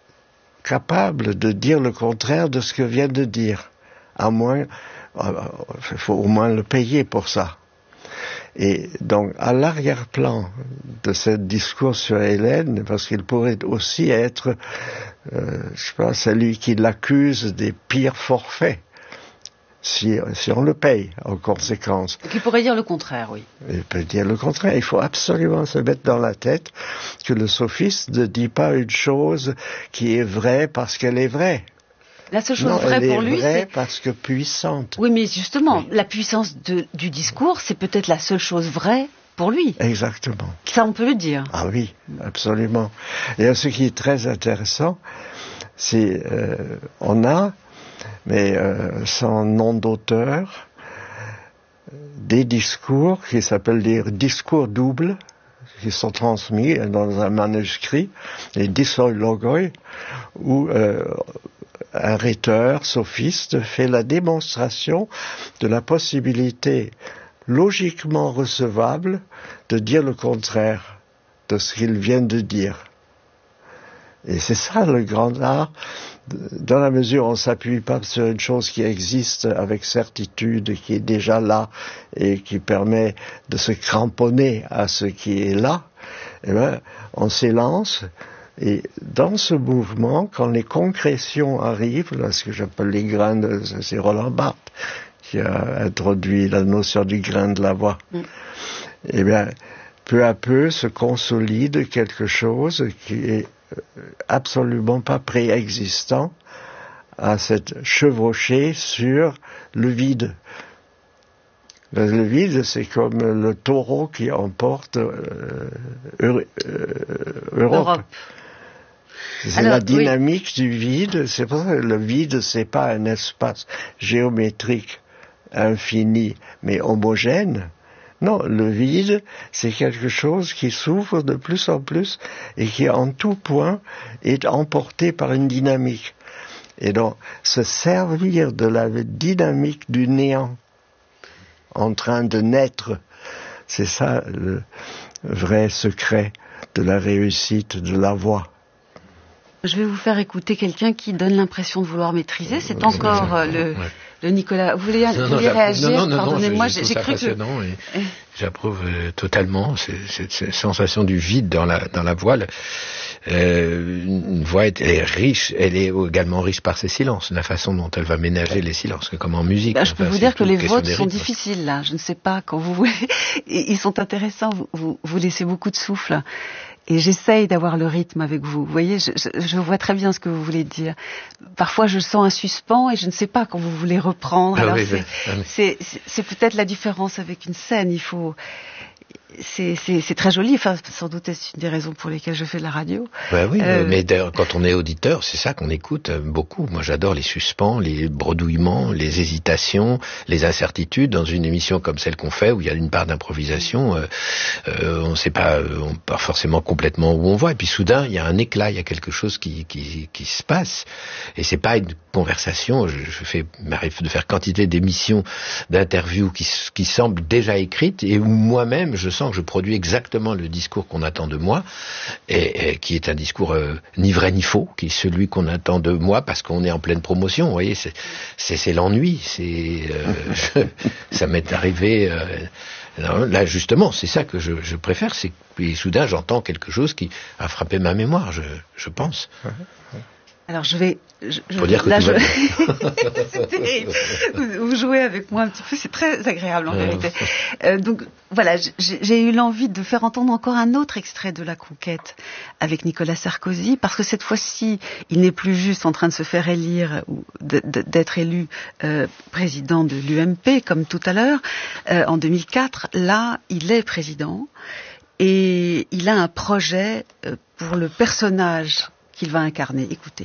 capable de dire le contraire de ce que vient de dire, à moins... il faut au moins le payer pour ça. Et donc, à l'arrière-plan de ce discours sur Hélène, parce qu'il pourrait aussi être, euh, je sais pas, celui qui l'accuse des pires forfaits, si, si on le paye, en conséquence. Qui pourrait dire le contraire, oui. Il peut dire le contraire. Il faut absolument se mettre dans la tête que le sophiste ne dit pas une chose qui est vraie parce qu'elle est vraie. La seule chose non, vraie pour lui, vraie c'est parce que puissante. Oui, mais justement, oui. La puissance de, du discours, c'est peut-être la seule chose vraie pour lui. Exactement. Ça, on peut le dire. Ah oui, absolument. Et ce qui est très intéressant, c'est euh, on a, mais euh, sans nom d'auteur, des discours qui s'appellent des discours doubles, qui sont transmis dans un manuscrit, les dissologoi, où euh, un rhéteur sophiste fait la démonstration de la possibilité logiquement recevable de dire le contraire de ce qu'il vient de dire. Et c'est ça le grand art, dans la mesure où on ne s'appuie pas sur une chose qui existe avec certitude, qui est déjà là et qui permet de se cramponner à ce qui est là, eh bien, on s'élance. Et dans ce mouvement, quand les concrétions arrivent, là, ce que j'appelle les grains de... C'est Roland Barthes qui a introduit la notion du grain de la voix. Mm. Eh bien, peu à peu se consolide quelque chose qui est absolument pas préexistant à cette chevauchée sur le vide. Le vide, c'est comme le taureau qui emporte euh, euh, Europe. Europe. C'est Alors, la dynamique oui. du vide. C'est pour ça que le vide, c'est pas un espace géométrique infini, mais homogène. Non, le vide, c'est quelque chose qui s'ouvre de plus en plus et qui, en tout point, est emporté par une dynamique. Et donc, se servir de la dynamique du néant en train de naître, c'est ça le vrai secret de la réussite de la voix. Je vais vous faire écouter quelqu'un qui donne l'impression de vouloir maîtriser. C'est encore euh, le, ouais. le Nicolas. Vous voulez, vous voulez réagir? Non, non, non, Pardonnez-moi, j'ai, j'ai cru que... Et j'approuve euh, totalement cette, cette sensation du vide dans la, dans la voix. Euh, une voix est, elle est riche, elle est également riche par ses silences, la façon dont elle va ménager les silences, comme en musique. Ben, je peux enfin, vous dire que les votes sont difficiles là. Je ne sais pas quand vous voulez. Ils sont intéressants. Vous, vous, vous laissez beaucoup de souffle. Et j'essaye d'avoir le rythme avec vous. Vous voyez, je, je, je vois très bien ce que vous voulez dire. Parfois, je sens un suspens et je ne sais pas quand vous voulez reprendre. Ah Alors, oui, c'est, ben, ah oui. c'est, c'est, c'est peut-être la différence avec une scène. Il faut... C'est, c'est, c'est très joli, enfin, sans doute c'est une des raisons pour lesquelles je fais de la radio. Ben oui, euh... mais d'ailleurs, quand on est auditeur, c'est ça qu'on écoute beaucoup. Moi, j'adore les suspens, les bredouillements, les hésitations, les incertitudes. Dans une émission comme celle qu'on fait, où il y a une part d'improvisation, euh, euh, on ne sait pas, on pas forcément complètement où on va. Et puis soudain, il y a un éclat, il y a quelque chose qui, qui, qui se passe. Et c'est pas une conversation. Je, je fais, m'arrive de faire quantité d'émissions, d'interviews qui, qui semblent déjà écrites et où moi-même, je sens que je produis exactement le discours qu'on attend de moi, et, et qui est un discours euh, ni vrai ni faux, qui est celui qu'on attend de moi parce qu'on est en pleine promotion. Vous voyez, c'est, c'est, c'est l'ennui. C'est, euh, je, ça m'est arrivé. Euh, non, là, justement, c'est ça que je, je préfère. C'est que soudain, j'entends quelque chose qui a frappé ma mémoire. Je, je pense. Alors je vais... Je, je, Faut dire que là, tout je... va bien. C'est terrible. Vous, vous jouez avec moi un petit peu, c'est très agréable en vérité. Euh, donc voilà, j'ai, j'ai eu l'envie de faire entendre encore un autre extrait de La Conquête avec Nicolas Sarkozy, parce que cette fois-ci, il n'est plus juste en train de se faire élire ou de, de, d'être élu euh, président de l'U M P comme tout à l'heure euh, en deux mille quatre. Là, il est président et il a un projet euh, pour le personnage qu'il va incarner. Écoutez.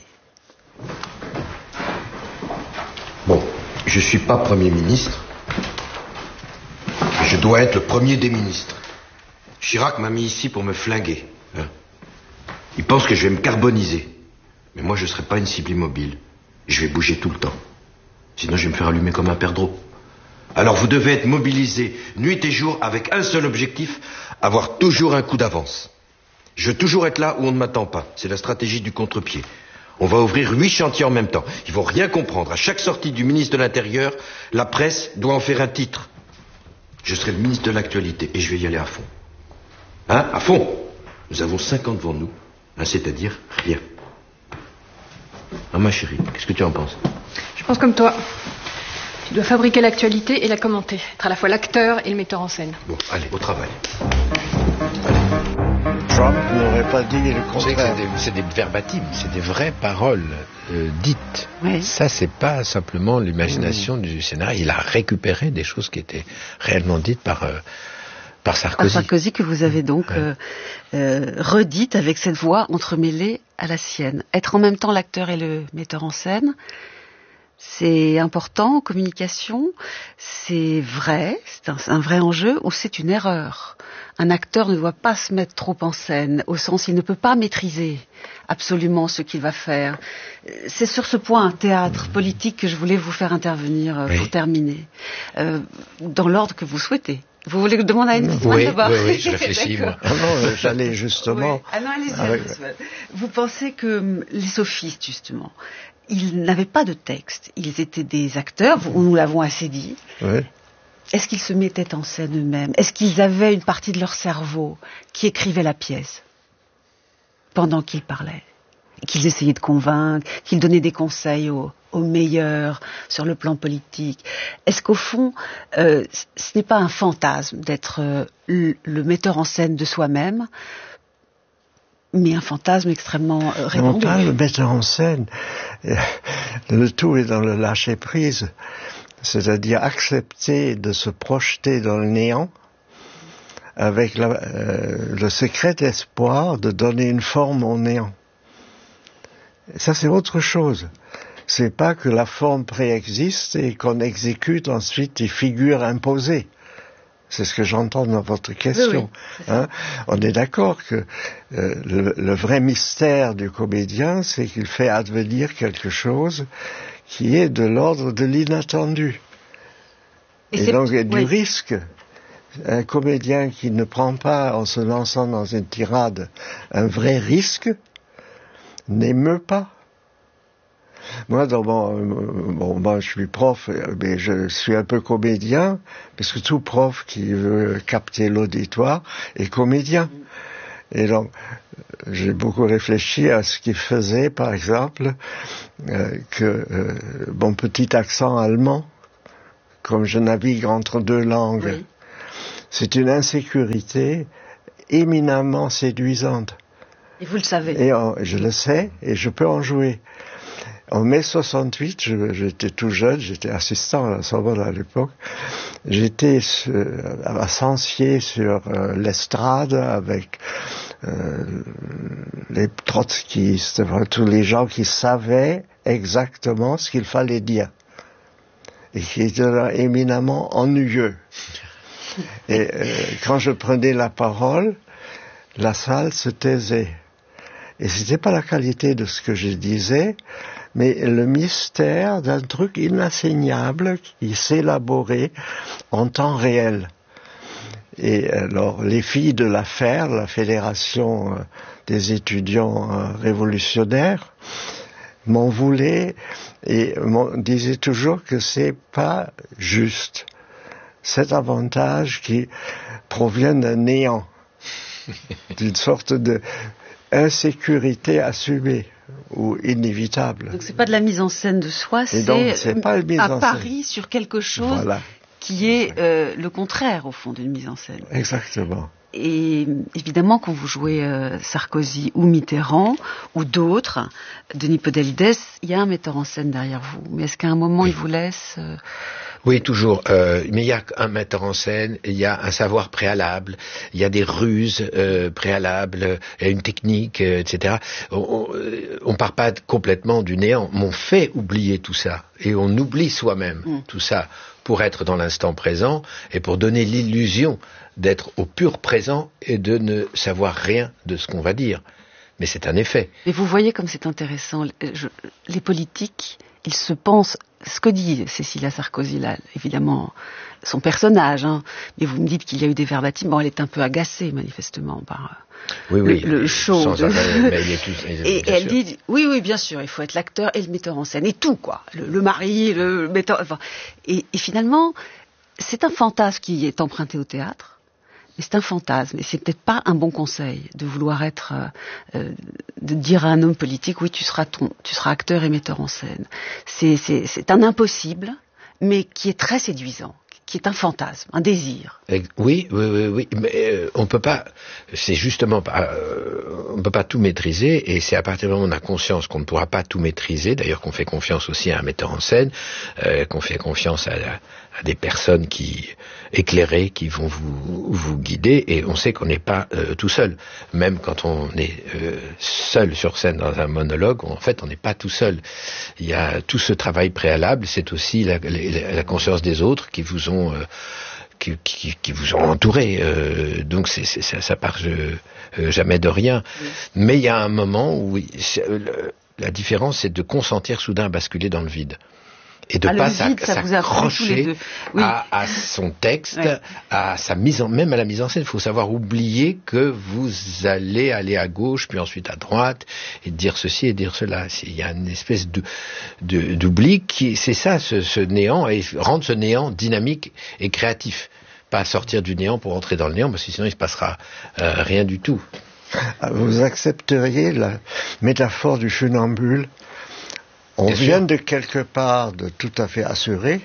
Bon, je suis pas Premier ministre, mais je dois être le premier des ministres. Chirac m'a mis ici pour me flinguer. Hein. Il pense que je vais me carboniser. Mais moi, je serai pas une cible immobile. Je vais bouger tout le temps. Sinon, je vais me faire allumer comme un perdreau. Alors, vous devez être mobilisés nuit et jour avec un seul objectif, avoir toujours un coup d'avance. Je veux toujours être là où on ne m'attend pas. C'est la stratégie du contre-pied. On va ouvrir huit chantiers en même temps. Ils vont rien comprendre. À chaque sortie du ministre de l'Intérieur, la presse doit en faire un titre. Je serai le ministre de l'Actualité et je vais y aller à fond. Hein? À fond. Nous avons cinq ans devant nous, hein, c'est-à-dire rien. Ah, ma chérie, qu'est-ce que tu en penses? Je pense comme toi. Tu dois fabriquer l'actualité et la commenter. Être à la fois l'acteur et le metteur en scène. Bon, allez, au travail. Trump n'aurait pas dit le contraire. C'est des, c'est des verbatims, c'est des vraies paroles euh, dites. Oui. Ça, c'est pas simplement l'imagination mmh. du scénario. Il a récupéré des choses qui étaient réellement dites par, euh, par Sarkozy. Par Sarkozy, que vous avez donc ouais. euh, euh, redites avec cette voix entremêlée à la sienne. Être en même temps l'acteur et le metteur en scène, c'est important en communication, c'est vrai, c'est un, un vrai enjeu, ou c'est une erreur. Un acteur ne doit pas se mettre trop en scène, au sens il ne peut pas maîtriser absolument ce qu'il va faire. C'est sur ce point, théâtre, politique, que je voulais vous faire intervenir euh, oui. pour terminer, euh, dans l'ordre que vous souhaitez. Vous voulez que je demande à Anne Wiesmann oui, d'abord? Oui, oui, je réfléchis, moi. Ah non, j'allais justement... Oui. Ah non, allez-y, avec... Vous pensez que les sophistes, justement, ils n'avaient pas de texte, ils étaient des acteurs, nous l'avons assez dit. Oui. Est-ce qu'ils se mettaient en scène eux-mêmes? Est-ce qu'ils avaient une partie de leur cerveau qui écrivait la pièce pendant qu'ils parlaient? Qu'ils essayaient de convaincre, qu'ils donnaient des conseils aux, aux meilleurs sur le plan politique? Est-ce qu'au fond, euh, ce n'est pas un fantasme d'être euh, le, le metteur en scène de soi-même, mais un fantasme extrêmement euh, répandu? Non, pas le metteur en scène. Le tout est dans le lâcher-prise. C'est-à-dire accepter de se projeter dans le néant avec la, euh, le secret espoir de donner une forme au néant. Et ça, c'est autre chose. C'est pas que la forme préexiste et qu'on exécute ensuite des figures imposées. C'est ce que j'entends dans votre question. Oui, oui, hein? On est d'accord que euh, le, le vrai mystère du comédien, c'est qu'il fait advenir quelque chose qui est de l'ordre de l'inattendu. Et, et donc, il y a du oui. risque. Un comédien qui ne prend pas, en se lançant dans une tirade, un vrai risque, n'émeut pas. Moi, dans mon, bon, moi, je suis prof, mais je suis un peu comédien, parce que tout prof qui veut capter l'auditoire est comédien. Et donc, j'ai beaucoup réfléchi à ce qui faisait, par exemple, euh, que euh, mon petit accent allemand, comme je navigue entre deux langues, oui. C'est une insécurité éminemment séduisante. Et vous le savez. Et on, je le sais, et je peux en jouer. En mai soixante-huit, je, j'étais tout jeune, j'étais assistant à la Sorbonne à l'époque. J'étais sur, à Sancier sur euh, l'estrade avec euh, les trotskistes, enfin, tous les gens qui savaient exactement ce qu'il fallait dire et qui étaient là éminemment ennuyeux. Et euh, quand je prenais la parole, la salle se taisait. Et c'était pas la qualité de ce que je disais, mais le mystère d'un truc inatteignable qui s'élaborait en temps réel. Et alors, les filles de la F E R, la Fédération des étudiants révolutionnaires, m'en voulaient et m'en disaient toujours que c'est pas juste. Cet avantage qui provient d'un néant, d'une sorte de insécurité assumée ou inévitable. Donc c'est pas de la mise en scène de soi, c'est, donc, c'est pas une mise un en pari scène. sur quelque chose Voilà. qui est euh, le contraire au fond d'une mise en scène. Exactement. Et évidemment, quand vous jouez euh, Sarkozy ou Mitterrand ou d'autres, Denis Podalides, il y a un metteur en scène derrière vous. Mais est-ce qu'à un moment oui. il vous laisse euh... Oui, toujours. Euh, mais il y a un metteur en scène, il y a un savoir préalable, il y a des ruses euh, préalables, il y a une technique, euh, et cetera. On, on, on part pas complètement du néant, mais on fait oublier tout ça et on oublie soi-même mm. tout ça pour être dans l'instant présent et pour donner l'illusion d'être au pur présent et de ne savoir rien de ce qu'on va dire. Mais c'est un effet. Mais vous voyez comme c'est intéressant. Je, les politiques, ils se pensent, ce que dit Cécilia Sarkozy là, évidemment, son personnage, hein, mais vous me dites qu'il y a eu des verbatims, bon, elle est un peu agacée, manifestement, par oui, oui, le, le show. Sans de... arrêt, mais il est tout, il est, et bien elle sûr. dit, oui, oui, bien sûr, il faut être l'acteur et le metteur en scène, et tout, quoi. Le, le mari, le metteur, enfin, et, et finalement, c'est un fantasme qui est emprunté au théâtre. Mais c'est un fantasme, et c'est peut-être pas un bon conseil de vouloir être, euh, de dire à un homme politique, oui, tu seras ton, tu seras acteur et metteur en scène. C'est, c'est, c'est un impossible, mais qui est très séduisant, qui est un fantasme, un désir. Oui, oui, oui, oui, mais euh, on peut pas, c'est justement pas, euh, on peut pas tout maîtriser, et c'est à partir du moment où on a conscience qu'on ne pourra pas tout maîtriser, d'ailleurs qu'on fait confiance aussi à un metteur en scène, euh, qu'on fait confiance à, à des personnes qui éclairées, qui vont vous, vous guider, et on sait qu'on n'est pas euh, tout seul. Même quand on est euh, seul sur scène dans un monologue, en fait, on n'est pas tout seul. Il y a tout ce travail préalable, c'est aussi la, la, la conscience des autres qui vous ont euh, Qui, qui, qui vous ont entouré, euh, donc c'est, c'est, ça, ça part euh, jamais de rien. Oui. Mais il y a un moment où oui, le, la différence, c'est de consentir soudain à basculer dans le vide. Et de ah, pas vide, s'accrocher oui. à, à son texte, ouais. à sa mise en, même à la mise en scène. Il faut savoir oublier que vous allez aller à gauche, puis ensuite à droite, et dire ceci et dire cela. Il y a une espèce de, de, d'oubli qui, c'est ça, ce, ce néant, et rendre ce néant dynamique et créatif. Pas sortir du néant pour entrer dans le néant, parce que sinon il se passera euh, rien du tout. Vous accepteriez la métaphore du funambule? On Bien vient sûr. de quelque part de tout à fait assuré.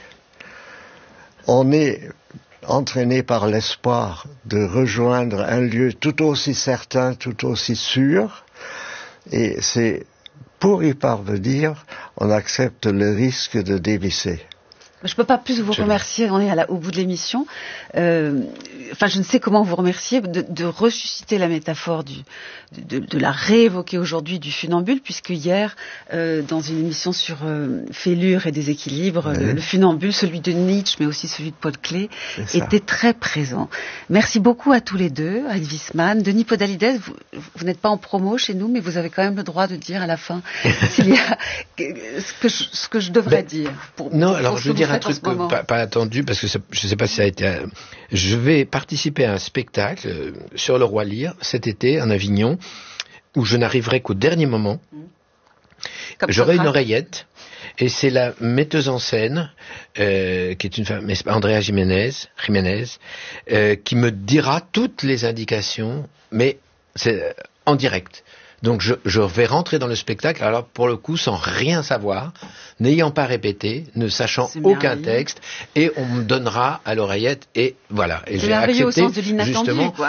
On est entraîné par l'espoir de rejoindre un lieu tout aussi certain, tout aussi sûr. Et c'est, pour y parvenir, on accepte le risque de dévisser. Je ne peux pas plus vous remercier, on est à la, au bout de l'émission. Euh, enfin, je ne sais comment vous remercier de, de ressusciter la métaphore, du, de, de la réévoquer aujourd'hui du funambule, puisque hier, euh, dans une émission sur euh, Fêlure et déséquilibre, oui. le, le funambule, celui de Nietzsche, mais aussi celui de Paul Klee, était très présent. Merci beaucoup à tous les deux, à Anne Wiesmann, Denis Podalides. Vous, vous n'êtes pas en promo chez nous, mais vous avez quand même le droit de dire à la fin s'il y a ce que je, ce que je devrais ben, dire. Pour, non, pour alors je veux dire un truc pas, pas attendu, parce que ça, je ne sais pas si ça a été... Euh, je vais participer à un spectacle euh, sur le Roi Lear cet été en Avignon, où je n'arriverai qu'au dernier moment. Comme J'aurai une Socrate. oreillette, et c'est la metteuse en scène, euh, qui est une femme, Andrea Jiménez, Jiménez euh, qui me dira toutes les indications, mais c'est en direct. Donc je, je vais rentrer dans le spectacle, alors pour le coup, sans rien savoir, n'ayant pas répété, ne sachant C'est aucun merveilleux. texte, et on me donnera à l'oreillette, et voilà. Et C'est j'ai merveilleux au accepté, sens de l'inattendu, justement, quoi.